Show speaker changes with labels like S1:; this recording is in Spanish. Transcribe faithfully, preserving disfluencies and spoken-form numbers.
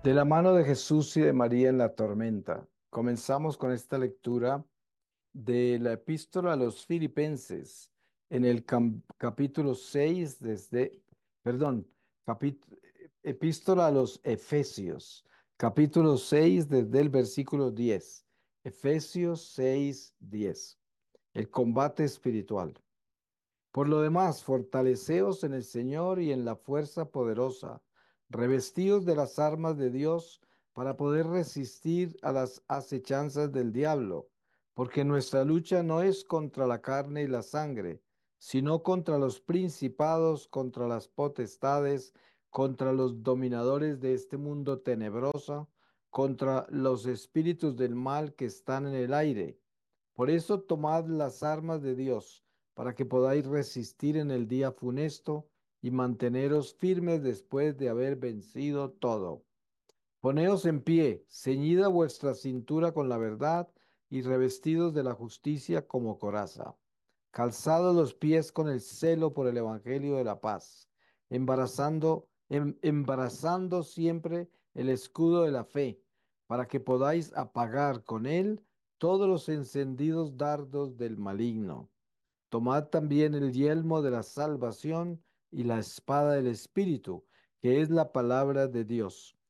S1: De la mano de Jesús y de María en la tormenta. Comenzamos con esta lectura de la epístola a los Filipenses en el cam- capítulo seis desde, perdón, capít- epístola a los Efesios, capítulo seis desde el versículo diez. Efesios seis diez. El combate espiritual. Por lo demás, fortaleceos en el Señor y en la fuerza poderosa, revestidos de las armas de Dios para poder resistir a las acechanzas del diablo, porque nuestra lucha no es contra la carne y la sangre, sino contra los principados, contra las potestades, contra los dominadores de este mundo tenebroso, contra los espíritus del mal que están en el aire. Por eso tomad las armas de Dios, para que podáis resistir en el día funesto y manteneros firmes después de haber vencido todo. Poneos en pie, ceñida vuestra cintura con la verdad y revestidos de la justicia como coraza, calzados los pies con el celo por el evangelio de la paz, embarazando, em- embarazando siempre el escudo de la fe, para que podáis apagar con él todos los encendidos dardos del maligno. Tomad también el yelmo de la salvación y la espada del Espíritu, que es la palabra de Dios,